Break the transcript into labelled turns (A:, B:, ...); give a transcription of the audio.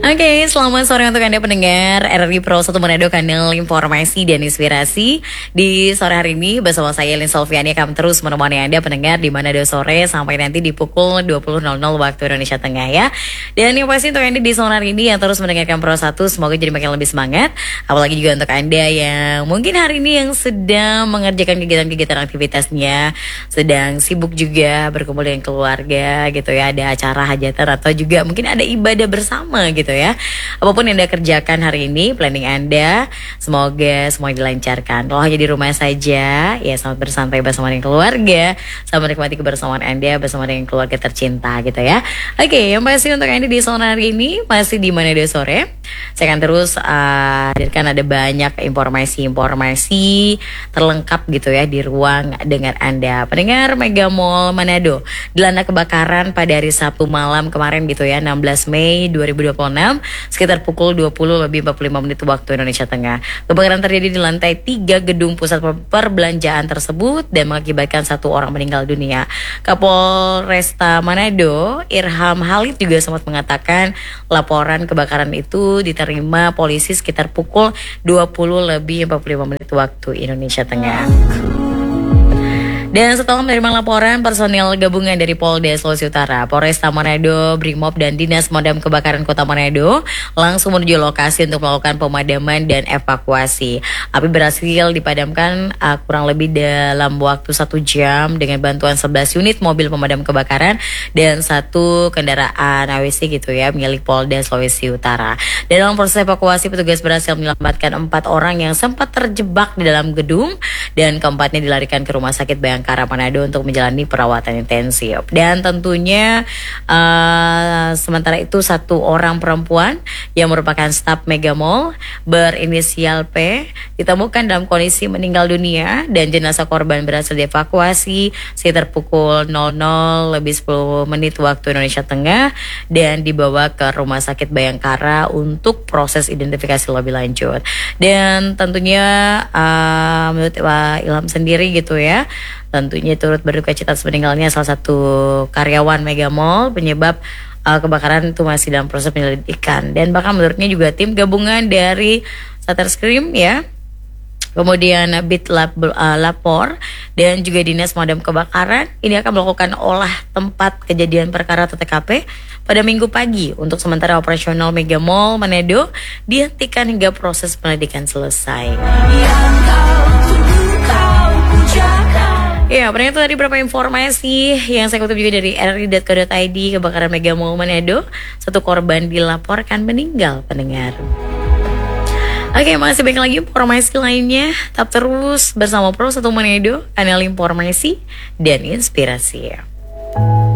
A: Oke, selamat sore untuk Anda pendengar RRI Pro 1 Manado, kanal informasi dan inspirasi. Di sore hari ini bersama saya Elin Solviani akan terus menemani Anda pendengar di Manado sore sampai nanti di pukul 20.00 waktu Indonesia Tengah ya. Dan yang pasti untuk Anda di sore hari ini yang terus mendengarkan Pro 1, semoga jadi makin lebih semangat. Apalagi juga untuk Anda yang mungkin hari ini yang sedang mengerjakan kegiatan-kegiatan aktivitasnya, sedang sibuk juga berkumpul dengan keluarga gitu ya, ada acara hajatan atau juga mungkin ada ibadah bersama gitu ya. Apapun yang Anda kerjakan hari ini, planning Anda, semoga semua dilancarkan. Kalau hanya di rumah saja, ya selamat bersantai bersama dengan keluarga, selamat menikmati kebersamaan Anda bersama dengan keluarga tercinta gitu ya. Oke, yang pasti untuk Anda di sore hari ini masih di Manado sore. Saya akan terus hadirkan ada banyak informasi-informasi terlengkap gitu ya di ruang dengar Anda. Pendengar Mega Mall Manado dilanda kebakaran pada hari Sabtu malam kemarin gitu ya, 16 Mei 2026 sekitar pukul 20:45 waktu Indonesia Tengah. Kebakaran terjadi di lantai 3 gedung pusat perbelanjaan tersebut dan mengakibatkan 1 orang meninggal dunia. Kapolresta Manado Irham Halid juga sempat mengatakan laporan kebakaran itu diterima polisi sekitar pukul 20:45 waktu Indonesia Tengah. Dan setelah menerima laporan, personil gabungan dari Polda Sulawesi Utara, Polresta Manado, Brimob, dan Dinas Pemadam Kebakaran Kota Manado langsung menuju lokasi untuk melakukan pemadaman dan evakuasi. Api berhasil dipadamkan kurang lebih dalam waktu 1 jam dengan bantuan 11 unit mobil pemadam kebakaran dan 1 kendaraan AWC gitu ya milik Polda Sulawesi Utara. Dan dalam proses evakuasi, petugas berhasil menyelamatkan 4 orang yang sempat terjebak di dalam gedung dan keempatnya dilarikan ke Rumah Sakit Bayangkara Manado untuk menjalani perawatan intensif. Dan tentunya sementara itu 1 orang perempuan yang merupakan staf Mega Mall berinisial P ditemukan dalam kondisi meninggal dunia dan jenazah korban berhasil dievakuasi sekitar pukul 00:10 waktu Indonesia Tengah dan dibawa ke Rumah Sakit Bayangkara untuk proses identifikasi lebih lanjut. Dan tentunya menurut Pak Ilham sendiri gitu ya, tentunya turut berduka cita atas meninggalnya salah satu karyawan Mega Mall. Penyebab kebakaran itu masih dalam proses penyelidikan dan bahkan menurutnya juga tim gabungan dari Satreskrim ya, kemudian Bit Lapor dan juga Dinas Pemadam Kebakaran ini akan melakukan olah tempat kejadian perkara atau TKP pada Minggu pagi. Untuk sementara operasional Mega Mall Manado dihentikan hingga proses penyelidikan selesai. Ya, itu tadi beberapa informasi yang saya kutip juga dari rri.co.id. Kebakaran Mega Mall Manado, 1 korban dilaporkan meninggal, pendengar. Oke, masih banyak lagi informasi lainnya. Tetap terus bersama Pro 1 Manado, kanal informasi dan inspirasi.